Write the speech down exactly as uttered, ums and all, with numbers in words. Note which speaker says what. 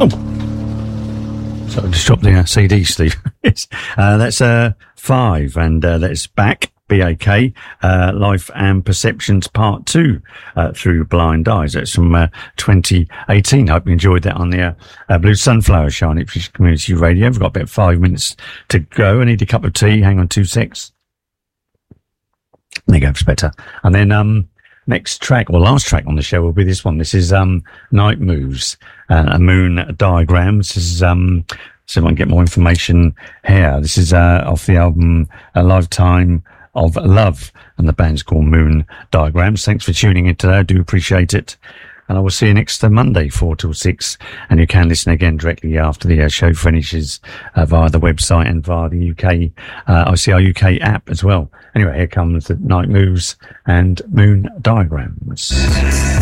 Speaker 1: Oh, so just dropped the uh, C D, Steve. uh, that's uh, five, and uh, that's Back. B A K, uh, Life and Perceptions Part two, uh, through Blind Eyes. That's from, uh, twenty eighteen. Hope you enjoyed that on the, uh, uh Blue Sunflower Show on Ipswich Community Radio. We've got about five minutes to go. I need a cup of tea. Hang on two secs. There you go, it's better. And then, um, next track, or last track on the show will be this one. This is, um, Night Moves, uh, a moon diagram. This is, um, so I can get more information here. This is, uh, off the album, A Lifetime of Love, and the band's called Moon Diagrams. Thanks for tuning in today. I do appreciate it. And I will see you next uh, Monday, four till six. And you can listen again directly after the uh, show finishes uh, via the website and via the U K, uh, I C R U K app as well. Anyway, here comes the Night Moves and Moon Diagrams.